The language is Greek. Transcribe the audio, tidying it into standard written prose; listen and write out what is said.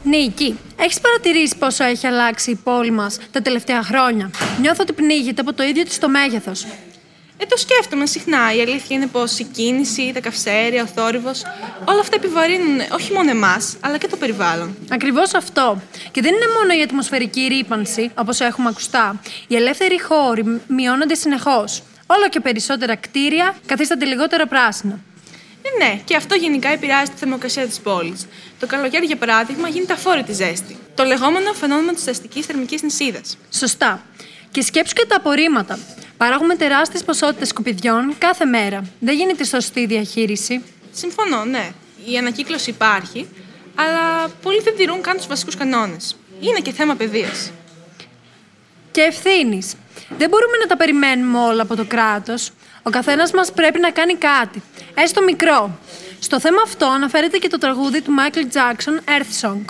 Νίκη, έχεις παρατηρήσει πόσο έχει αλλάξει η πόλη μας τα τελευταία χρόνια? Νιώθω ότι πνίγεται από το ίδιο της το μέγεθος. Το σκέφτομαι συχνά. Η αλήθεια είναι πως η κίνηση, τα καυσαέρια, ο θόρυβος, όλα αυτά επιβαρύνουν όχι μόνο εμάς, αλλά και το περιβάλλον. Ακριβώς αυτό. Και δεν είναι μόνο η ατμοσφαιρική ρύπανση, όπως έχουμε ακουστά. Οι ελεύθεροι χώροι μειώνονται συνεχώς. Όλο και περισσότερα κτίρια καθίστανται λιγότερα πράσινα. Ναι, και αυτό γενικά επηρεάζει τη θερμοκρασία της πόλης. Το καλοκαίρι, για παράδειγμα, γίνεται αφόρητη ζέστη. Το λεγόμενο φαινόμενο της αστικής θερμικής νησίδας. Σωστά. Και σκέψου και τα απορρίμματα. Παράγουμε τεράστιες ποσότητες σκουπιδιών κάθε μέρα. Δεν γίνεται σωστή διαχείριση. Συμφωνώ, ναι. Η ανακύκλωση υπάρχει, αλλά πολλοί δεν τηρούν καν τους βασικούς κανόνες. Είναι και θέμα παιδείας. Και ευθύνης. Δεν μπορούμε να τα περιμένουμε όλα από το κράτος. Ο καθένας μας πρέπει να κάνει κάτι, έστω μικρό. Στο θέμα αυτό αναφέρεται και το τραγούδι του Michael Jackson, Earth Song.